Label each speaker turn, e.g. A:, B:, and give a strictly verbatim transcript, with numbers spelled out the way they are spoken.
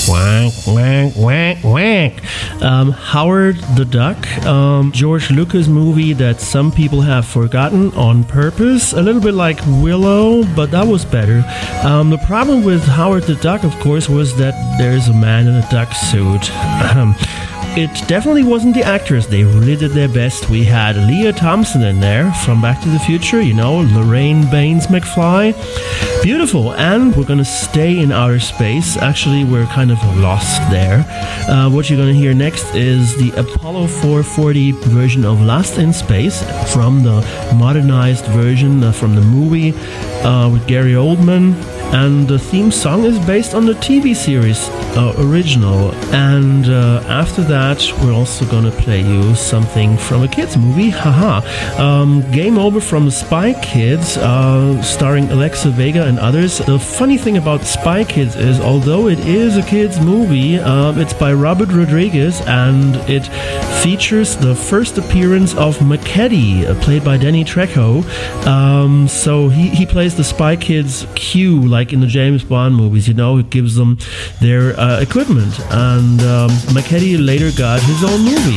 A: Whack, whack, whack, whack. Um, Howard the Duck, um, George Lucas movie that some people have forgotten on purpose. A little bit like Willow, but that was better. Um, the problem with Howard the Duck, of course, was that there's a man in a duck suit. Um, It definitely wasn't the actors. They really did their best. We had Leah Thompson in there from Back to the Future, you know, Lorraine Baines McFly. Beautiful. And we're going to stay in outer space. Actually, we're kind of lost there. Uh, what you're going to hear next is the Apollo four forty version of Lost in Space from the modernized version uh, from the movie uh, with Gary Oldman. And the theme song is based on the T V series uh, original. And uh, after that, we're also gonna play you something from a kids movie. Haha. Um, Game Over from the Spy Kids, uh, starring Alexa Vega and others. The funny thing about Spy Kids is, although it is a kids movie, uh, it's by Robert Rodriguez, and it features the first appearance of McKetty, uh, played by Danny Trejo. Um, so he, he plays the Spy Kids Q, like in the James Bond movies, you know, it gives them their uh, equipment. And um, McKetty later got his own movie.